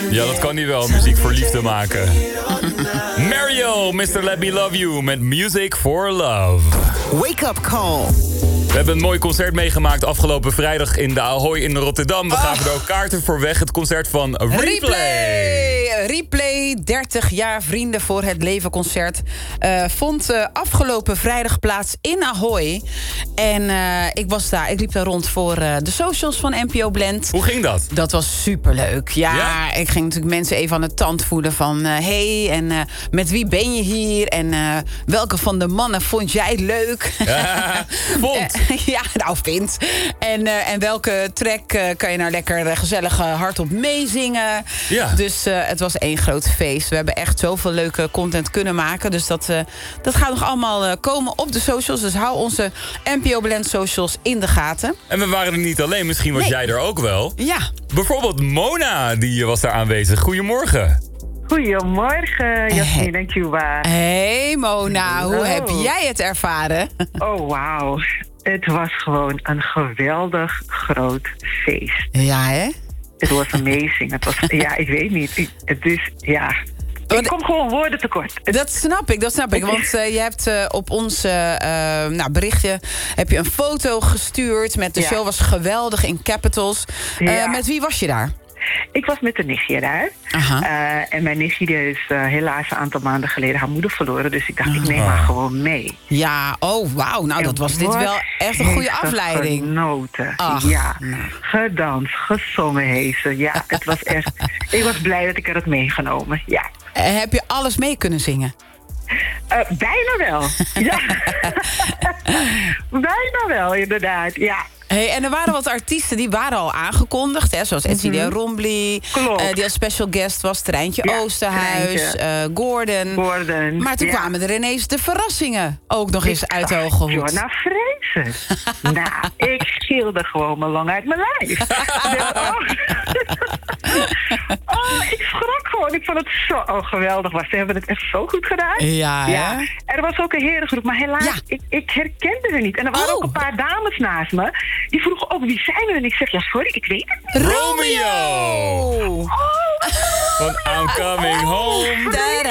Ja, dat kan hij wel, muziek voor liefde maken. Mario, Mr. Let Me Love You met Music for Love. Wake Up Call. We hebben een mooi concert meegemaakt afgelopen vrijdag in de Ahoy in Rotterdam. We gaven er ook kaarten voor weg. Het concert van Replay, 30 jaar Vrienden voor het Leven concert. Vond afgelopen vrijdag plaats in Ahoy. En ik was daar, ik liep daar rond voor de socials van NPO Blend. Hoe ging dat? Dat was superleuk. Ja, ik ging natuurlijk mensen even aan de tand voelen van... hey, en met wie ben je hier? En welke van de mannen vond jij leuk? Vond. Ja, nou, vind. En welke track kan je nou lekker gezellig hardop meezingen? Ja. Dus het was één groot feest. We hebben echt zoveel leuke content kunnen maken. Dus dat gaat nog allemaal komen op de socials. Dus hou onze NPO Blend socials in de gaten. En we waren er niet alleen, misschien was jij er ook wel. Ja. Bijvoorbeeld Mona, die was daar aanwezig. Goedemorgen. Goedemorgen, Jasmin en Cuba. Hey Mona, hoe heb jij het ervaren? Oh, wauw. Het was gewoon een geweldig groot feest. Ja, hè? Het was amazing. Het was, ja, ik weet niet. Het is, ja... Ik kom gewoon woorden tekort. Dat snap ik. Want je hebt op ons berichtje heb je een foto gestuurd met de show was geweldig in Capitals. Met wie was je daar? Ik was met een nichtje daar. En mijn nichtje is helaas een aantal maanden geleden haar moeder verloren. Dus ik dacht, ik neem haar gewoon mee. Ja, oh wauw. Nou, dat was dit wel echt een goede afleiding. Genoten. Ja, gedanst, gezongen heeft ze. Ja, het was echt... Ik was blij dat ik er had meegenomen, ja. Heb je alles mee kunnen zingen? Bijna wel. Ja. Bijna wel, inderdaad, ja. Hey, en er waren wat artiesten die waren al aangekondigd. Hè, zoals Edcilia Rombly. Die als special guest was. Treintje Oosterhuis. Gordon. Maar toen kwamen er ineens de verrassingen ook nog eens uit de hoge hoed. Jonna Vrezen. Nou, ik schilde gewoon mijn long uit mijn lijf. Ik schrok gewoon. Ik vond het zo geweldig. Ze hebben het echt zo goed gedaan. Ja. Er was ook een herengroep, maar helaas, ik herkende ze niet. En er waren ook een paar dames naast me. Die vroegen ook, wie zijn we? En ik zeg, ja, sorry, ik weet het niet. Romeo! Van I'm coming home.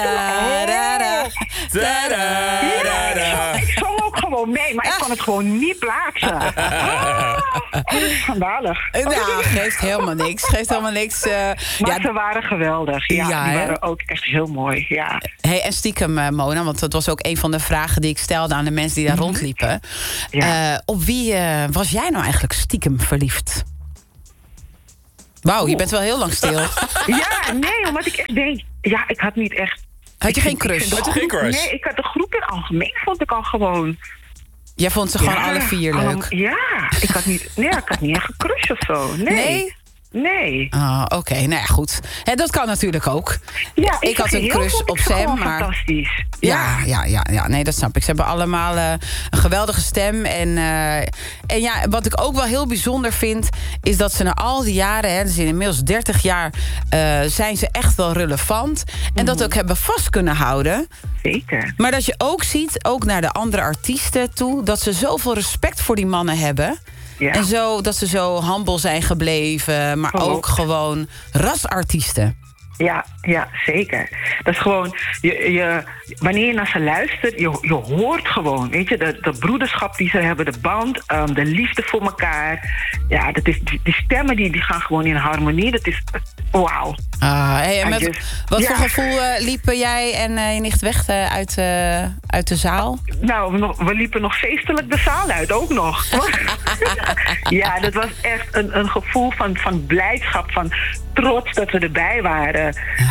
Ik zong ook gewoon mee, maar ik kon het gewoon niet plaatsen. Dat is schandalig. Nou, geeft helemaal niks. Maar ze waren geweldig. Ja, die waren ook echt heel mooi. Ja. Hey, en stiekem, Mona, want dat was ook een van de vragen die ik stelde aan de mensen die daar rondliepen. Op wie was jij nou eigenlijk stiekem verliefd? Wauw, je bent wel heel lang stil. Ja, nee, omdat ik echt denk... Ja, ik had niet echt... Had je geen crush? Nee, ik had de groep in het algemeen, vond ik al gewoon... Jij vond ze gewoon alle vier leuk? Ik had niet echt een crush of zo. Nee. Oké, nou ja, goed. Dat kan natuurlijk ook. Ja, ik had een crush op Sam, maar... Fantastisch. Ja, nee, dat snap ik. Ze hebben allemaal een geweldige stem. En ja, wat ik ook wel heel bijzonder vind... is dat ze na al die jaren, dus inmiddels 30 jaar... zijn ze echt wel relevant. En dat ook hebben vast kunnen houden. Zeker. Maar dat je ook ziet, ook naar de andere artiesten toe... dat ze zoveel respect voor die mannen hebben... Ja. En dat ze zo humble zijn gebleven, maar ook gewoon rasartiesten. Ja, zeker. Dat is gewoon, wanneer je naar ze luistert, je hoort gewoon, weet je, de broederschap die ze hebben, de band, de liefde voor elkaar. Ja, dat is, die stemmen die gaan gewoon in harmonie. Dat is, wauw. Wat voor gevoel liepen jij en je nicht weg uit de zaal? Nou, we liepen nog feestelijk de zaal uit, ook nog. Ja, dat was echt een gevoel van blijdschap, van trots dat we erbij waren.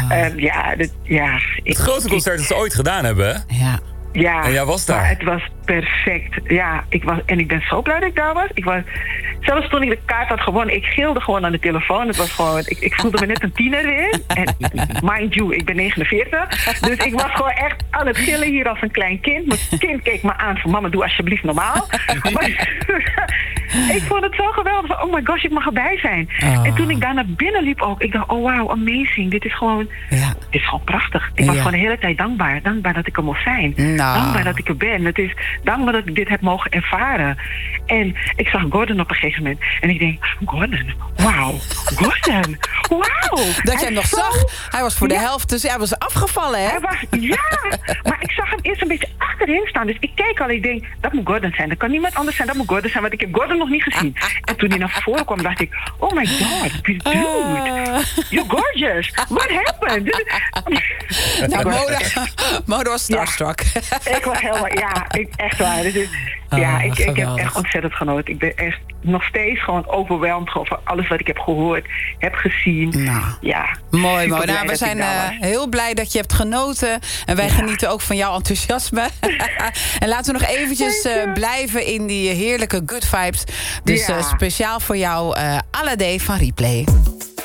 Het grootste concert dat ze ooit gedaan hebben, hè? Ja. En jij was daar. Het was perfect. Ja, ik ben zo blij dat ik daar was. Zelfs toen ik de kaart had gewonnen, ik gilde gewoon aan de telefoon. Het was gewoon, ik voelde me net een tiener weer. En mind you, ik ben 49. Dus ik was gewoon echt aan het gillen hier als een klein kind. Mijn kind keek me aan van, mama, doe alsjeblieft normaal. Maar, ik vond het zo geweldig. Oh my gosh, ik mag erbij zijn. En toen ik daar naar binnen liep ook, ik dacht, oh wow, amazing. Dit is gewoon... Het is gewoon prachtig. Ik was gewoon de hele tijd dankbaar. Dankbaar dat ik er mocht zijn. Dankbaar dat ik er ben. Het is dankbaar dat ik dit heb mogen ervaren. En ik zag Gordon op een gegeven moment. En ik denk, Gordon, wauw. Gordon, wauw. Dat jij hem nog zag. Hij was voor de helft, dus hij was afgevallen, hè? Maar ik zag hem eerst een beetje achterin staan. Dus ik keek al, ik denk, dat moet Gordon zijn. Dat kan niemand anders zijn, dat moet Gordon zijn. Want ik heb Gordon nog niet gezien. En toen hij naar voren kwam, dacht ik, oh my god, dude, you're gorgeous. What happened? Mode was starstruck. Ik was helemaal, echt waar. Dus, ik heb echt ontzettend genoten. Ik ben echt nog steeds gewoon overweldigd over alles wat ik heb gehoord, heb gezien. Mooi. Nou, we zijn heel blij dat je hebt genoten. En wij genieten ook van jouw enthousiasme. En laten we nog eventjes blijven in die heerlijke good vibes. Dus speciaal voor jou, Alade van Replay.